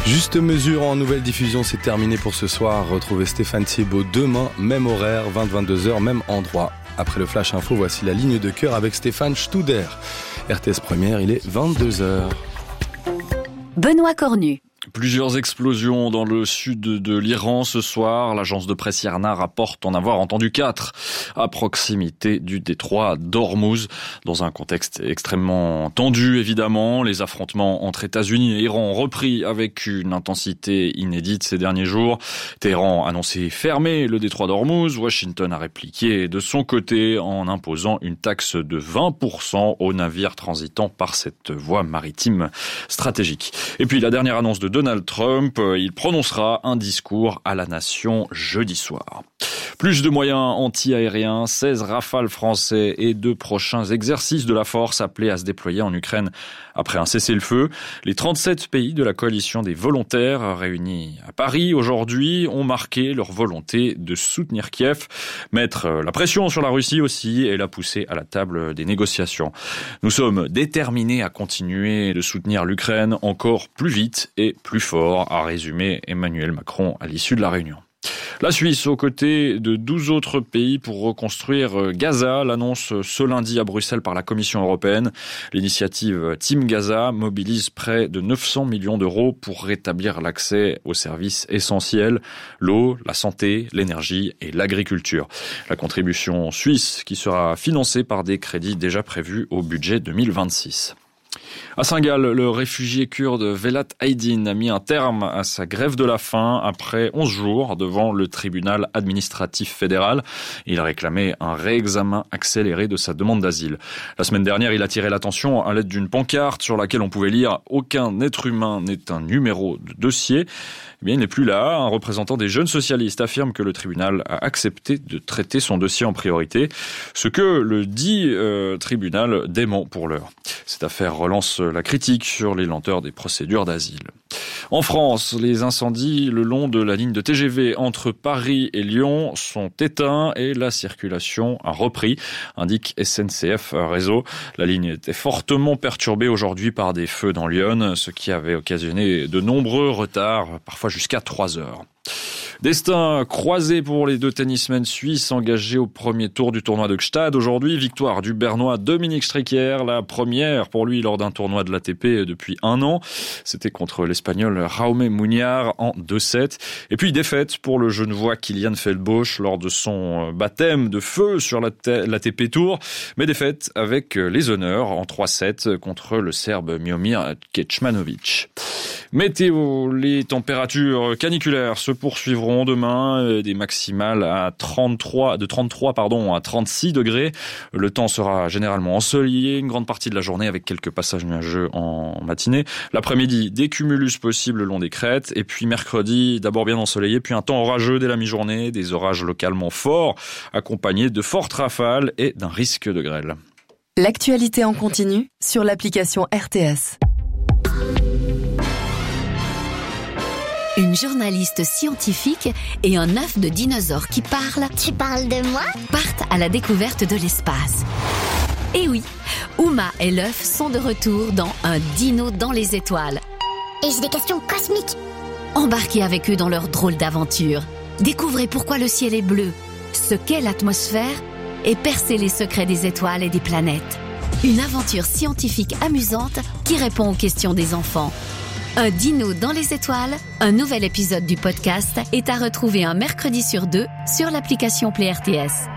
Juste mesure en nouvelle diffusion, c'est terminé pour ce soir. Retrouvez Stéphane Thiebaud demain, même horaire, 20-22h, même endroit. Après le Flash Info, voici la ligne de cœur avec Stéphane Studer. RTS Première, il est 22h. Benoît Cornu. Plusieurs explosions dans le sud de l'Iran ce soir. L'agence de presse IRNA rapporte en avoir entendu 4 à proximité du détroit d'Ormuz. Dans un contexte extrêmement tendu, évidemment. Les affrontements entre États-Unis et Iran ont repris avec une intensité inédite ces derniers jours. Téhéran a annoncé fermer le détroit d'Ormuz. Washington a répliqué de son côté en imposant une taxe de 20% aux navires transitant par cette voie maritime stratégique. Et puis la dernière annonce de Donald Trump, il prononcera un discours à la nation jeudi soir. Plus de moyens anti-aériens, 16 Rafales français et 2 prochains exercices de la force appelés à se déployer en Ukraine après un cessez-le-feu. Les 37 pays de la coalition des volontaires réunis à Paris aujourd'hui ont marqué leur volonté de soutenir Kiev, mettre la pression sur la Russie aussi et la pousser à la table des négociations. Nous sommes déterminés à continuer de soutenir l'Ukraine encore plus vite et plus fort, a résumé Emmanuel Macron à l'issue de la réunion. La Suisse, aux côtés de 12 autres pays pour reconstruire Gaza, l'annonce ce lundi à Bruxelles par la Commission européenne. L'initiative Team Gaza mobilise près de 900 millions d'euros pour rétablir l'accès aux services essentiels, l'eau, la santé, l'énergie et l'agriculture. La contribution suisse qui sera financée par des crédits déjà prévus au budget 2026. À Saint-Gall, le réfugié kurde Velat Aydin a mis un terme à sa grève de la faim après 11 jours devant le tribunal administratif fédéral. Il réclamait un réexamen accéléré de sa demande d'asile. La semaine dernière, il a attiré l'attention à l'aide d'une pancarte sur laquelle on pouvait lire « Aucun être humain n'est un numéro de dossier ». Eh bien, il n'est plus là. Un représentant des jeunes socialistes affirme que le tribunal a accepté de traiter son dossier en priorité, ce que le dit tribunal dément pour l'heure. Cette affaire relance la critique sur les lenteurs des procédures d'asile. En France, les incendies le long de la ligne de TGV entre Paris et Lyon sont éteints et la circulation a repris, indique SNCF Réseau. La ligne était fortement perturbée aujourd'hui par des feux dans l'Yonne, ce qui avait occasionné de nombreux retards, parfois jusqu'à 3 heures. Destin croisé pour les 2 tennismen suisses engagés au premier tour du tournoi de Gstaad. Aujourd'hui, victoire du Bernois Dominique Stricker, la première pour lui lors d'un tournoi de l'ATP depuis 1 an. C'était contre l'Espagnol Jaume Muñoz en 2-7. Et puis défaite pour le Genevois Kilian Feldbosch lors de son baptême de feu sur l'ATP Tour. Mais défaite avec les honneurs en 3-7 contre le Serbe Miomir Kecmanovic. Météo, les températures caniculaires se poursuivront demain, des maximales à 33 à 36 degrés. Le temps sera généralement ensoleillé une grande partie de la journée avec quelques passages nuageux en matinée. L'après-midi, des cumulus possibles le long des crêtes. Et puis mercredi, d'abord bien ensoleillé, puis un temps orageux dès la mi-journée, des orages localement forts, accompagnés de fortes rafales et d'un risque de grêle. L'actualité en continu sur l'application RTS. Une journaliste scientifique et un œuf de dinosaure qui parle. Tu parles de moi ? Partent à la découverte de l'espace. Et oui, Uma et l'œuf sont de retour dans Un dino dans les étoiles. Et j'ai des questions cosmiques. Embarquez avec eux dans leur drôle d'aventure. Découvrez pourquoi le ciel est bleu, ce qu'est l'atmosphère et percez les secrets des étoiles et des planètes. Une aventure scientifique amusante qui répond aux questions des enfants. Un dino dans les étoiles, un nouvel épisode du podcast est à retrouver un mercredi sur 2 sur l'application Play RTS.